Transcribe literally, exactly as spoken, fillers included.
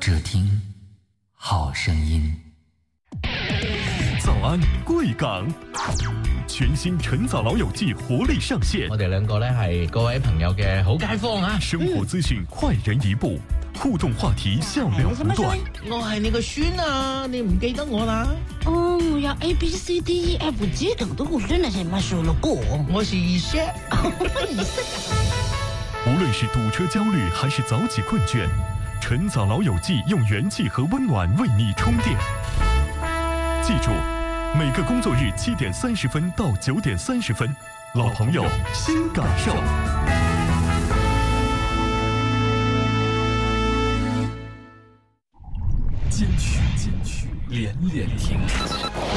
只听好声音。 早安，贵港！全新晨早老友記活力上線。 我哋兩個咧係各位朋友嘅好街坊啊！ 生活資訊快人一步，互動話題笑料不斷。 我係你個孫啊，你唔記得我啦？ 哦，我要 A B C D E F G 等的我真的是乜數了過。 我是二叔。 無論是堵車焦慮還是早起困倦，晨早老友記用元氣和溫暖為你充電。記住，每個工作日七點三十分到九點三十分，老朋友新感受。 金曲金曲連連聽。